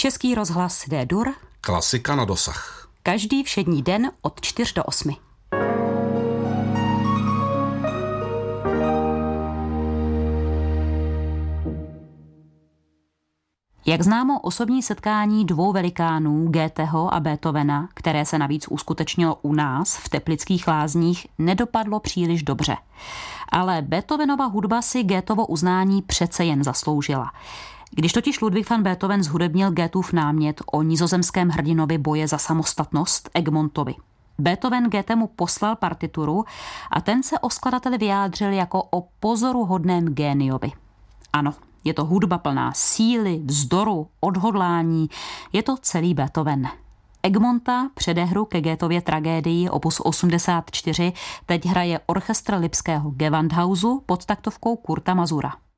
Český rozhlas D-dur. Klasika na dosah. Každý všední den od 4 do 8. Jak známo, osobní setkání dvou velikánů, Goetheho a Beethovena, které se navíc uskutečnilo u nás v Teplických Lázních, nedopadlo příliš dobře. Ale Beethovenova hudba si Goethevo uznání přece jen zasloužila. Když totiž Ludwig van Beethoven zhudebnil Goethův námět o nizozemském hrdinovi boje za samostatnost Egmontovi, Beethoven Goethemu poslal partituru a ten se o skladateli vyjádřil jako o pozoruhodném géniovi. Ano, je to hudba plná síly, vzdoru, odhodlání, je to celý Beethoven. Egmonta, předehru ke Goethově tragédii opus 84, teď hraje orchestr lipského Gewandhausu pod taktovkou Kurta Mazura.